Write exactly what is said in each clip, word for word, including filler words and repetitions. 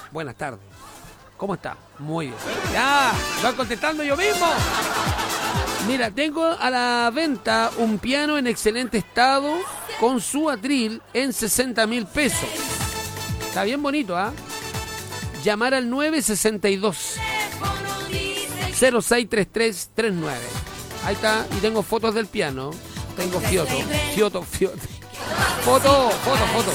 Buenas tardes. ¿Cómo está? Muy bien. Ya, estoy contestando yo mismo. Mira, tengo a la venta un piano en excelente estado con su atril en sesenta mil pesos. Está bien bonito, ¿ah? ¿eh? Llamar al nueve sesenta y dos, cero seis tres tres tres nueve. Ahí está, y tengo fotos del piano. Tengo fioto, fioto, fioto. Foto, foto, foto.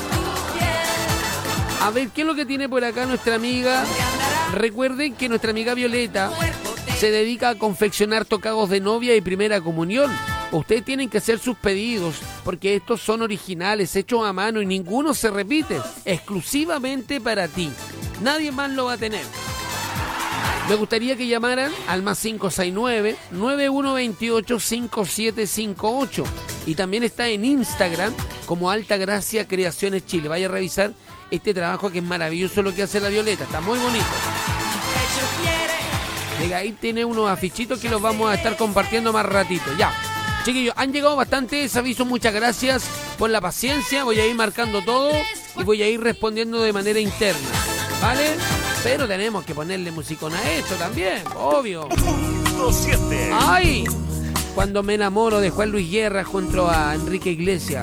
A ver, ¿qué es lo que tiene por acá nuestra amiga? Recuerden que nuestra amiga Violeta se dedica a confeccionar tocados de novia y primera comunión. Ustedes tienen que hacer sus pedidos porque estos son originales, hechos a mano y ninguno se repite. Exclusivamente para ti. Nadie más lo va a tener. Me gustaría que llamaran al más cinco seis nueve, nueve uno dos ocho, cinco siete cinco ocho. Y también está en Instagram como Altagracia Creaciones Chile. Vaya a revisar este trabajo que es maravilloso lo que hace la Violeta. Está muy bonito. Llega, ahí tiene unos afichitos que los vamos a estar compartiendo más ratito. Ya, chiquillos, han llegado bastantes avisos. Muchas gracias por la paciencia. Voy a ir marcando todo y voy a ir respondiendo de manera interna, ¿vale? Pero tenemos que ponerle musicón a esto también, obvio. ¡Ay! Cuando me enamoro de Juan Luis Guerra junto a Enrique Iglesias.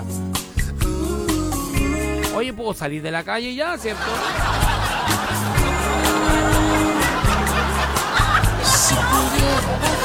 Oye, ¿puedo salir de la calle ya, cierto? Si pudiera